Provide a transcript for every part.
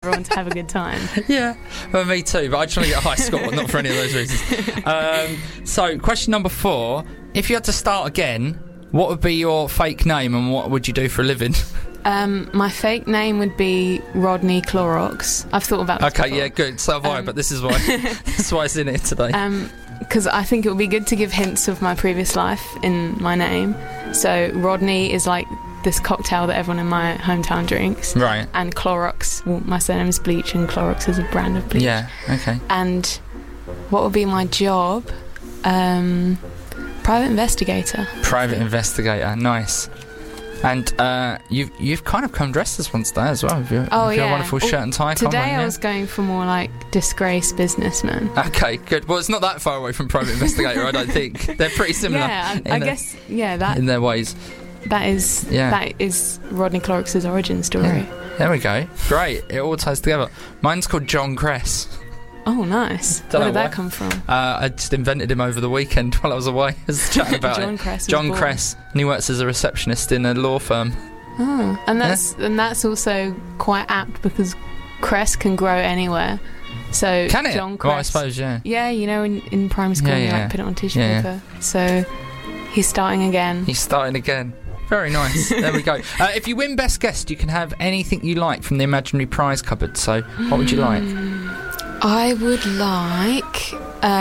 everyone to have a good time. Yeah, well, me too, but I just want to get a high score, not for any of those reasons. So, question number 4. If you had to start again, what would be your fake name and what would you do for a living? My fake name would be Rodney Clorox. I've thought about this before. Yeah, good. So have I, but this is why it's in it today. Because I think it would be good to give hints of my previous life in my name. So Rodney is like this cocktail that everyone in my hometown drinks. Right. And Clorox, well, my surname is Bleach, and Clorox is a brand of bleach. Yeah, okay. And what would be my job? Private investigator. Private investigator, nice. And you've kind of come dressed as one today as well. With your wonderful shirt and tie. Today I was going for more like disgraced businessman. Okay, good. Well, it's not that far away from private investigator, I don't think. They're pretty similar. Yeah, I guess. Yeah, that in their ways. That is Rodney Clorox's origin story. Yeah. There we go. Great. It all ties together. Mine's called John Cress. Oh, nice. Where did that come from? I just invented him over the weekend while I was away. I was chatting about John Cress. And he works as a receptionist in a law firm. Oh, and that's also quite apt because Cress can grow anywhere. So can it? John Cress, I suppose, yeah. Yeah, in primary school you like put it on tissue paper. So he's starting again. Very nice. There we go. If you win Best Guest, you can have anything you like from the imaginary prize cupboard. So what would you like? I would like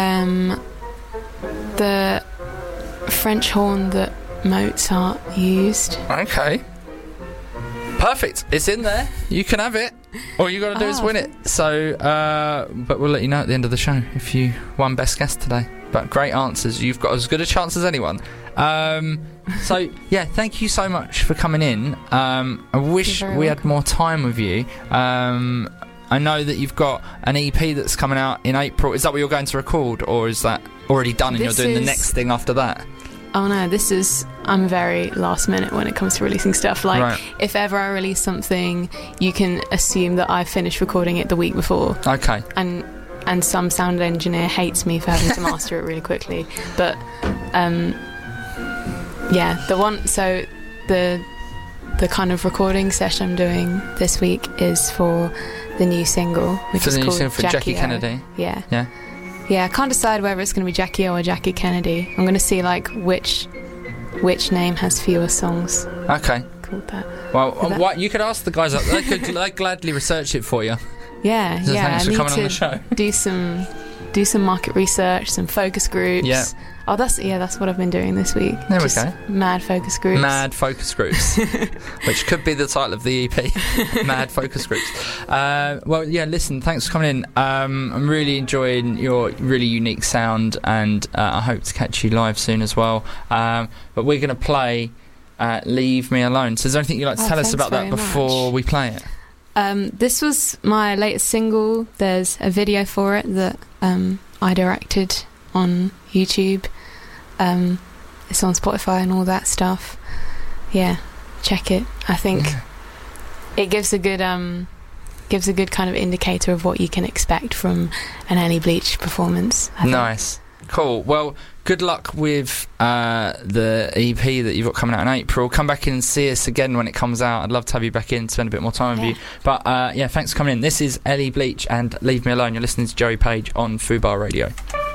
the French horn that Mozart used. Okay. Perfect. It's in there. You can have it. All you got to do is win it. So, but we'll let you know at the end of the show if you won Best Guest today. But great answers. You've got as good a chance as anyone. So, yeah, thank you so much for coming in. I wish we had more time with you. I know that you've got an EP that's coming out in April. Is that what you're going to record, or is that already done and you're doing the next thing after that? Oh no, I'm very last minute when it comes to releasing stuff. Like, if ever I release something, you can assume that I finished recording it the week before. Okay. And some sound engineer hates me for having to master it really quickly. But, the kind of recording session I'm doing this week is for the new single, which is called Jackie Kennedy. Yeah. I can't decide whether it's going to be Jackie O or Jackie Kennedy. I'm going to see like which name has fewer songs. Okay. Called that. Well, you could ask the guys up. They'd gladly research it for you. Yeah. Thanks for coming on the show. Do some market research, some focus groups. Yeah. Oh, that's what I've been doing this week. There we go. Mad focus groups. Mad focus groups, which could be the title of the EP. Mad focus groups. Listen, thanks for coming in. I'm really enjoying your really unique sound, and I hope to catch you live soon as well. But we're going to play Leave Me Alone. So is there anything you'd like to tell us about that before we play it? This was my latest single. There's a video for it that I directed on YouTube. It's on Spotify and all that stuff. Yeah, check it. I think it gives a good kind of indicator of what you can expect from an Ellie Bleach performance. Nice. Cool. Well, good luck with the EP that you've got coming out in April. Come back in and see us again when it comes out. I'd love to have you back in, spend a bit more time with you. But thanks for coming in. This is Ellie Bleach and Leave Me Alone. You're listening to Joey Page on Fubar Radio.